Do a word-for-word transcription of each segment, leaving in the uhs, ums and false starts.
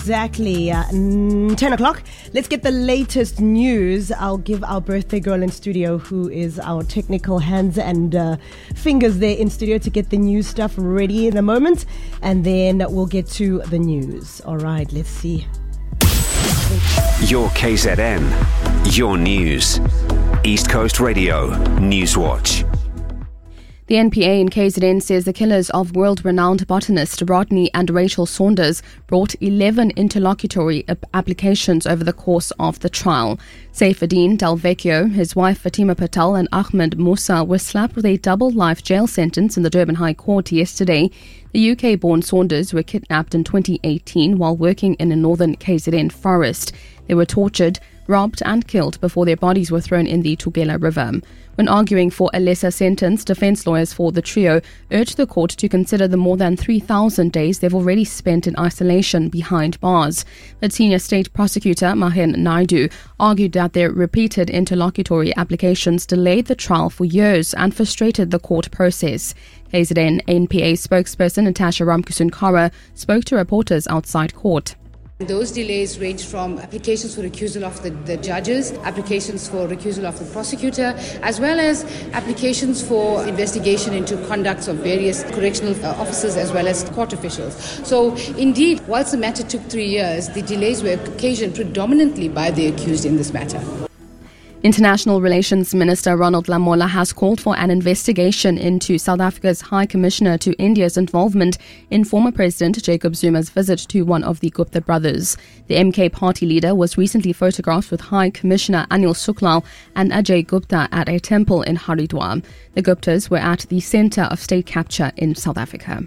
exactly uh, ten o'clock. Let's get the latest news. I'll give our birthday girl in studio, who is our technical hands and uh, fingers there in studio, to get the news stuff ready in a moment. And then we'll get to the news. All right, let's see. Your K Z N, your news. East Coast Radio, Newswatch. The N P A in K Z N says the killers of world-renowned botanist Rodney and Rachel Saunders brought eleven interlocutory ap- applications over the course of the trial. Saifuddin Delvecchio, his wife Fatima Patel and Ahmed Musa were slapped with a double life jail sentence in the Durban High Court yesterday. The U K-born Saunders were kidnapped in twenty eighteen while working in a northern K Z N forest. They were tortured, robbed and killed before their bodies were thrown in the Tugela River. When arguing for a lesser sentence, defence lawyers for the trio urged the court to consider the more than three thousand days they've already spent in isolation behind bars. But senior state prosecutor Mahen Naidu argued that their repeated interlocutory applications delayed the trial for years and frustrated the court process. K Z N N P A spokesperson Natasha Ramkusunkara spoke to reporters outside court. Those delays range from applications for recusal of the, the judges, applications for recusal of the prosecutor, as well as applications for investigation into conducts of various correctional uh, officers as well as court officials. So, indeed, whilst the matter took three years, the delays were occasioned predominantly by the accused in this matter. International Relations Minister Ronald Lamola has called for an investigation into South Africa's High Commissioner to India's involvement in former President Jacob Zuma's visit to one of the Gupta brothers. The M K party leader was recently photographed with High Commissioner Anil Suklal and Ajay Gupta at a temple in Haridwar. The Guptas were at the centre of state capture in South Africa.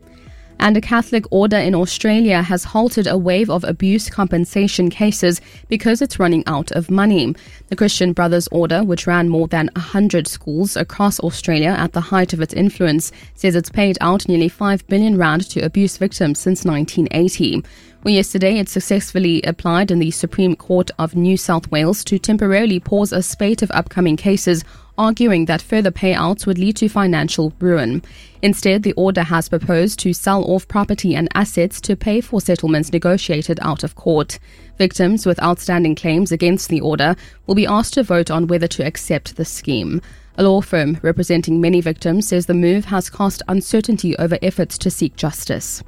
And a Catholic order in Australia has halted a wave of abuse compensation cases because it's running out of money. The Christian Brothers Order, which ran more than one hundred schools across Australia at the height of its influence, says it's paid out nearly five billion rand to abuse victims since nineteen eighty. Well, yesterday it successfully applied in the Supreme Court of New South Wales to temporarily pause a spate of upcoming cases, arguing that further payouts would lead to financial ruin. Instead, the order has proposed to sell off property and assets to pay for settlements negotiated out of court. Victims with outstanding claims against the order will be asked to vote on whether to accept the scheme. A law firm representing many victims says the move has cast uncertainty over efforts to seek justice.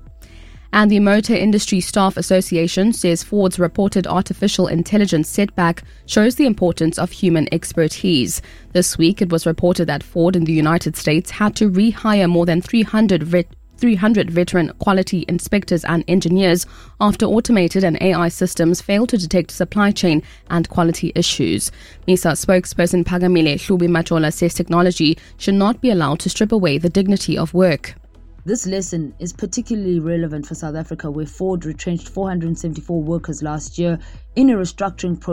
And the Motor Industry Staff Association says Ford's reported artificial intelligence setback shows the importance of human expertise. This week, it was reported that Ford in the United States had to rehire more than three hundred, vet- three hundred veteran quality inspectors and engineers after automated and A I systems failed to detect supply chain and quality issues. MISA spokesperson Pagamile Hlubi-Majola says technology should not be allowed to strip away the dignity of work. This lesson is particularly relevant for South Africa, where Ford retrenched four hundred seventy-four workers last year in a restructuring process